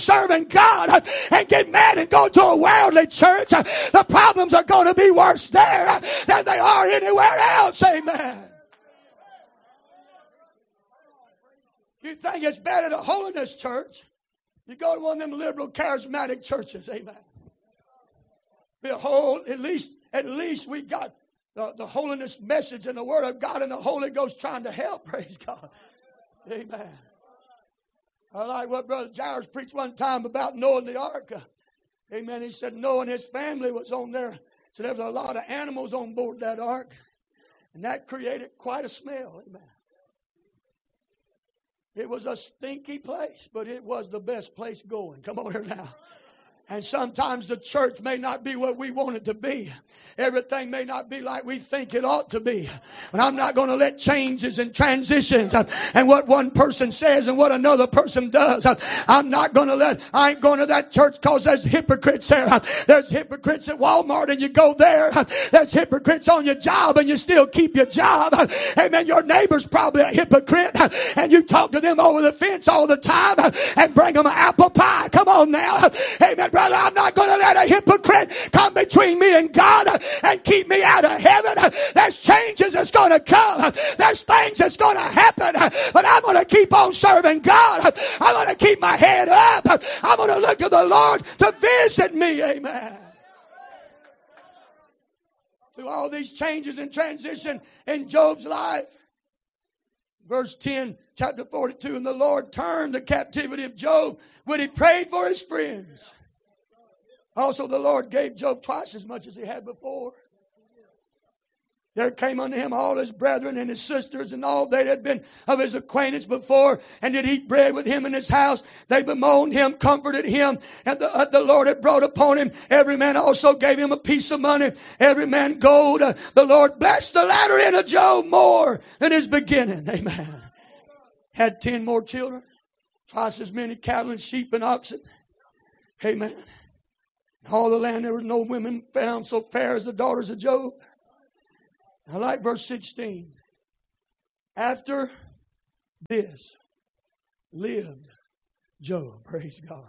serving God and get mad and go to a worldly church, the problems are going to be worse there than they are anywhere else. Amen. You think it's better to holiness church? You go to one of them liberal charismatic churches. Amen. Behold, at least we got the holiness message and the Word of God and the Holy Ghost trying to help. Praise God. Amen. I like what Brother Jairus preached one time about Noah and the ark. Amen. He said Noah and his family was on there. So there was a lot of animals on board that ark. And that created quite a smell. Amen. It was a stinky place, but it was the best place going. Come on here now. And sometimes the church may not be what we want it to be. Everything may not be like we think it ought to be. But I'm not going to let changes and transitions and what one person says and what another person does. I ain't going to that church because there's hypocrites there. There's hypocrites at Walmart and you go there. There's hypocrites on your job and you still keep your job. Amen. Your neighbor's probably a hypocrite and you talk to them over the fence all the time and bring them an apple pie. Come on now. Amen. Brother, I'm not going to let a hypocrite come between me and God and keep me out of heaven. There's changes that's going to come. There's things that's going to happen. But I'm going to keep on serving God. I'm going to keep my head up. I'm going to look to the Lord to visit me. Amen. Through all these changes and transition in Job's life. Verse 10, chapter 42, and the Lord turned the captivity of Job when he prayed for his friends. Also the Lord gave Job twice as much as he had before. There came unto him all his brethren and his sisters and all that had been of his acquaintance before and did eat bread with him in his house. They bemoaned him, comforted him, and the Lord had brought upon him. Every man also gave him a piece of money, every man gold. The Lord blessed the latter end of Job more than his beginning. Amen. Had 10 more children, twice as many cattle and sheep and oxen. Amen. In all the land there was no women found so fair as the daughters of Job. I like verse 16. After this lived Job. Praise God.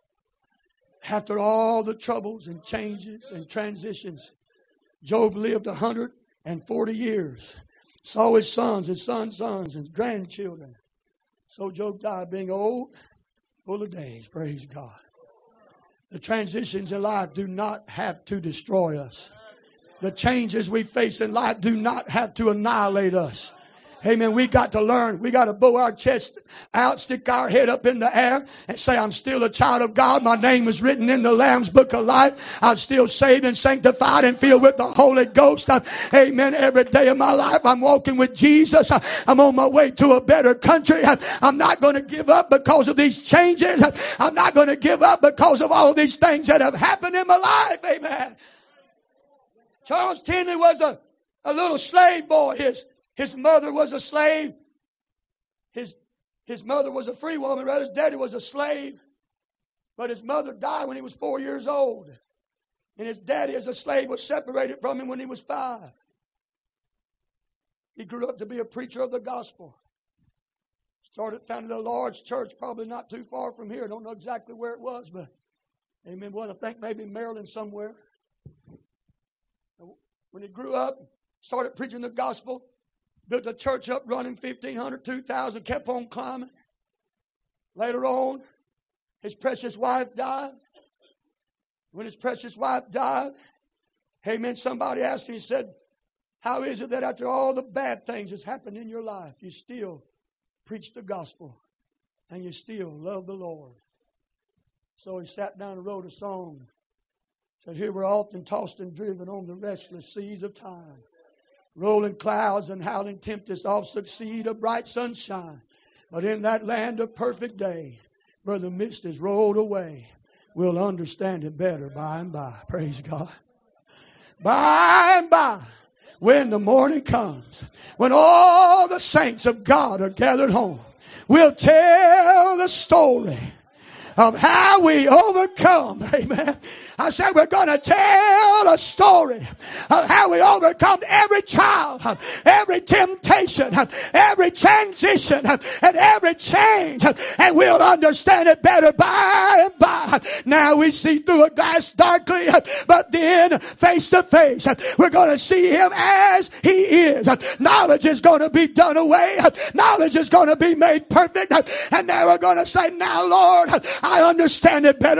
After all the troubles and changes and transitions, Job lived 140 years. Saw his sons, his sons' sons, and grandchildren. So Job died being old, full of days. Praise God. The transitions in life do not have to destroy us. The changes we face in life do not have to annihilate us. Amen. We got to learn. We got to bow our chest out, stick our head up in the air and say, I'm still a child of God. My name is written in the Lamb's Book of Life. I'm still saved and sanctified and filled with the Holy Ghost. Amen. Every day of my life, I'm walking with Jesus. I'm on my way to a better country. I'm not going to give up because of these changes. I'm not going to give up because of all these things that have happened in my life. Amen. Charles Tinley was a little slave boy. His mother was a slave. His mother was a free woman. Rather, his daddy was a slave. But his mother died when he was 4 years old. And his daddy as a slave was separated from him when he was 5. He grew up to be a preacher of the gospel. Founded a large church, probably not too far from here. I don't know exactly where it was, but amen. Well, I think maybe Maryland somewhere. When he grew up, started preaching the gospel, built a church up running 1,500, 2,000, kept on climbing. Later on, his precious wife died. When his precious wife died, amen, somebody asked him, he said, how is it that after all the bad things that's happened in your life, you still preach the gospel and you still love the Lord? So he sat down and wrote a song. Said, here we're often tossed and driven on the restless seas of time. Rolling clouds and howling tempests all succeed a bright sunshine. But in that land of perfect day, where the mist is rolled away, we'll understand it better by and by. Praise God. By and by, when the morning comes, when all the saints of God are gathered home, we'll tell the story of how we overcome. Amen. I said we're going to tell a story of how we overcome every trial, every temptation, every transition, and every change. And we'll understand it better by Now we see through a glass darkly, but then face to face. We're going to see him as he is. Knowledge is going to be done away. Knowledge is going to be made perfect. And now we're going to say, now Lord, I understand it better.